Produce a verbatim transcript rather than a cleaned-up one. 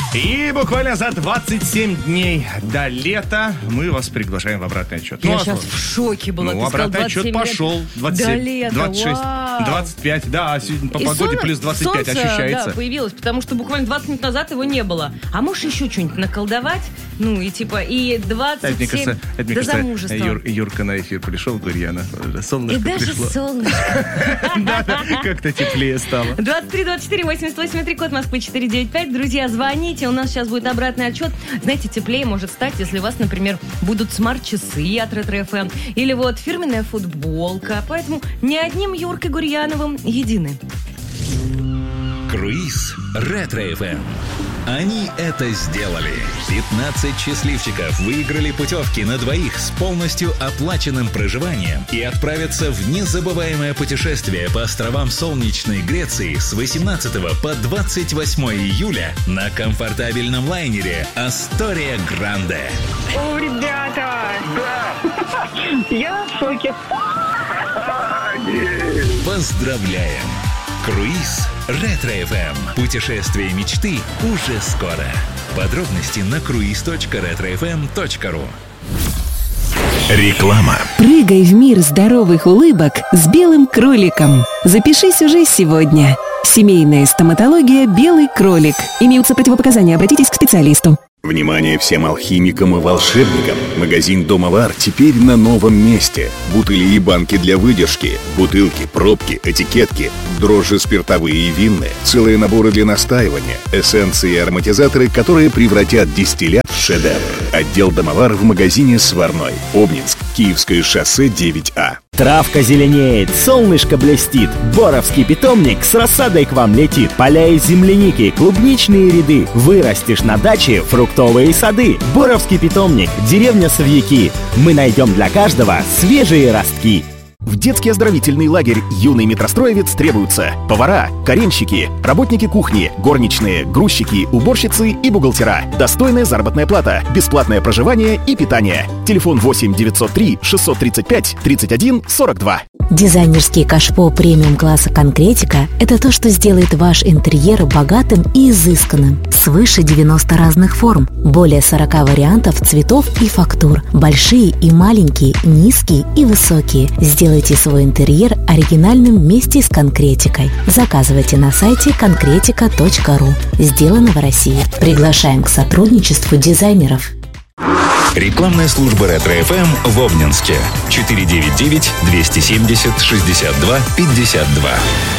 И буквально за двадцать семь дней до лета мы вас приглашаем в обратный отчет. Я ну, сейчас а в шоке была. Ну, обратный отчет лет. Пошел. двадцать семь, до лета. двадцать шесть, Вау. двадцать пять. Да, по И погоде сон... плюс двадцать пять солнце, ощущается. Да, появилось, потому что буквально двадцать минут назад его не было. А можешь еще что-нибудь наколдовать? Ну, и типа, и двадцать семь это, мне кажется, это, мне до кажется, замужества. Юр, Юрка на эфир пришел, Гурьяна. Солнышко И даже пришло. солнышко. Да, как-то теплее стало. двадцать три двадцать четыре восемьдесят восемь три, код Москвы четыре девять пять. Друзья, звоните, у нас сейчас будет обратный отчет. Знаете, теплее может стать, если у вас, например, будут смарт-часы от Ретро-эф эм или вот фирменная футболка. Поэтому не одним Юркой Гурьяновым едины. Круиз Ретро-эф эм. Они это сделали. пятнадцать счастливчиков выиграли путевки на двоих с полностью оплаченным проживанием и отправятся в незабываемое путешествие по островам солнечной Греции с восемнадцатого по двадцать восьмое июля на комфортабельном лайнере «Астория Гранде». О, ребята! Да! Я в шоке. Поздравляем! Круиз Ретро-эф эм. Путешествие мечты уже скоро. Подробности на круиз точка ретро эф эм точка ру. Реклама. Прыгай в мир здоровых улыбок с белым кроликом. Запишись уже сегодня. Семейная стоматология «Белый кролик». Имеются противопоказания. Обратитесь к специалисту. Внимание всем алхимикам и волшебникам! Магазин Домовар теперь на новом месте. Бутыли и банки для выдержки, бутылки, пробки, этикетки, дрожжи спиртовые и винные, целые наборы для настаивания, эссенции и ароматизаторы, которые превратят дистиллят в шедевр. Отдел Домовар в магазине Сварной. Обнинск, Киевское шоссе девять А. Травка зеленеет, солнышко блестит, боровский питомник с рассадой к вам летит. Поля из земляники, клубничные ряды, вырастешь на даче фруктовые сады. Боровский питомник, деревня Савьяки. Мы найдем для каждого свежие ростки. В детский оздоровительный лагерь «Юный метростроевец» требуются повара, каренщики, работники кухни, горничные, грузчики, уборщицы и бухгалтера. Достойная заработная плата, бесплатное проживание и питание. Телефон восемь девятьсот три шестьсот тридцать пять тридцать один сорок два. Дизайнерский кашпо премиум-класса «Конкретика» — это то, что сделает ваш интерьер богатым и изысканным. Свыше девяноста разных форм, более сорока вариантов цветов и фактур. Большие и маленькие, низкие и высокие. Сделайте свой интерьер оригинальным вместе с «Конкретикой». Заказывайте на сайте конкретика точка ру. Сделано в России. Приглашаем к сотрудничеству дизайнеров. Рекламная служба Ретро-эф эм в Обнинске. четыре девять девять двести семьдесят шестьдесят два пятьдесят два.